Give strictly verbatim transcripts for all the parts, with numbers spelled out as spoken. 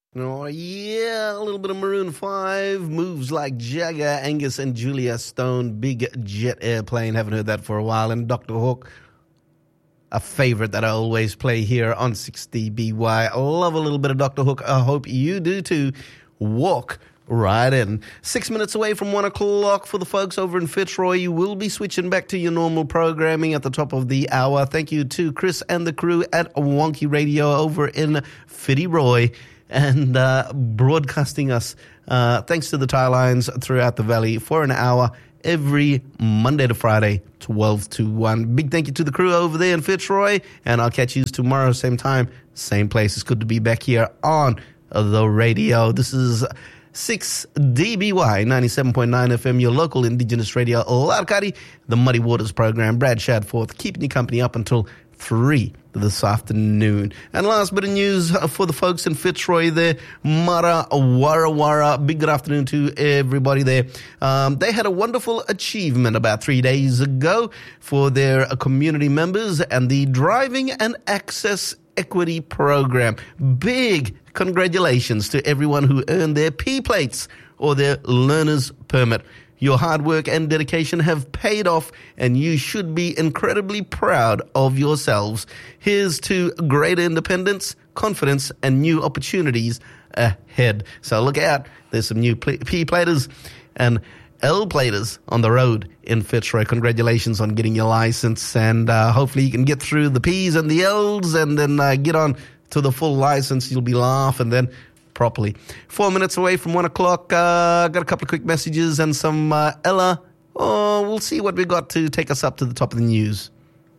Oh, yeah, a little bit of Maroon five, Moves Like Jagger, Angus and Julia Stone, Big Jet Airplane, haven't heard that for a while, and Doctor Hook, a favorite that I always play here on sixty B Y. I love a little bit of Doctor Hook. I hope you do too. Walk right in. Six minutes away from one o'clock for the folks over in Fitzroy. You will be switching back to your normal programming at the top of the hour. Thank you to Chris and the crew at Wonky Radio over in Fitzroy, and uh, broadcasting us, uh, thanks to the tie lines throughout the valley for an hour every Monday to Friday, twelve to one. Big thank you to the crew over there in Fitzroy, and I'll catch you tomorrow, same time, same place. It's good to be back here on the radio. This is six D B Y, ninety-seven point nine F M, your local Indigenous radio, Larkari, the Muddy Waters program. Brad Shadforth keeping you company up until three this afternoon. And last bit of news for the folks in Fitzroy there, Mara Wara Wara. Big good afternoon to everybody there. Um, they had a wonderful achievement about three days ago for their community members and the Driving and Access Equity Program. Big congratulations to everyone who earned their P plates or their learner's permit. Your hard work and dedication have paid off, and you should be incredibly proud of yourselves. Here's to greater independence, confidence, and new opportunities ahead. So look out. There's some new P-platers and L-platers on the road in Fitzroy. Congratulations on getting your license, and uh, hopefully you can get through the P's and the L's and then uh, get on to the full license. You'll be laughing then properly. Four minutes away from one o'clock. Uh, got a couple of quick messages and some uh, Ella. Oh, we'll see what we got to take us up to the top of the news.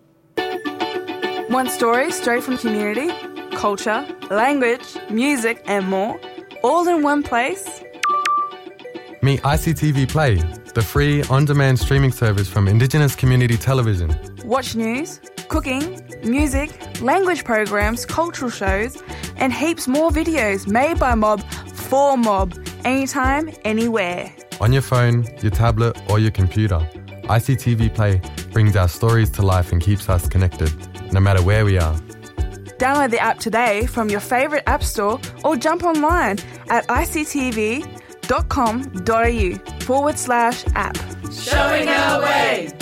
Want stories straight from community, culture, language, music, and more, all in one place? Meet I C T V Play, the free on-demand streaming service from Indigenous Community Television. Watch news, cooking, music, language programs, cultural shows, and heaps more videos made by Mob for Mob, anytime, anywhere. On your phone, your tablet, or your computer, I C T V Play brings our stories to life and keeps us connected, no matter where we are. Download the app today from your favourite app store or jump online at ictv.com.au forward slash app. Showing our way!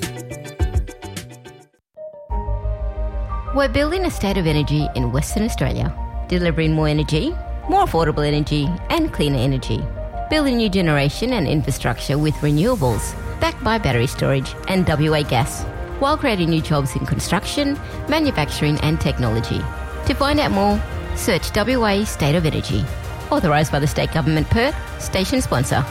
We're building a state of energy in Western Australia, delivering more energy, more affordable energy and cleaner energy. Building new generation and infrastructure with renewables, backed by battery storage and W A gas, while creating new jobs in construction, manufacturing and technology. To find out more, search W A State of Energy. Authorised by the State Government Perth, station sponsor.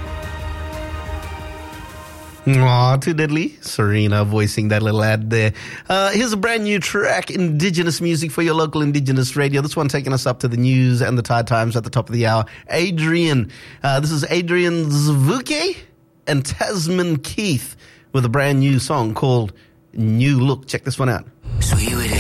Aw, too deadly. Serena voicing that little ad there. Uh, here's a brand new track, Indigenous music for your local Indigenous radio. This one taking us up to the news and the Tide Times at the top of the hour. Adrian. Uh, this is Adrian Zvuke and Tasman Keith with a brand new song called New Look. Check this one out. So here it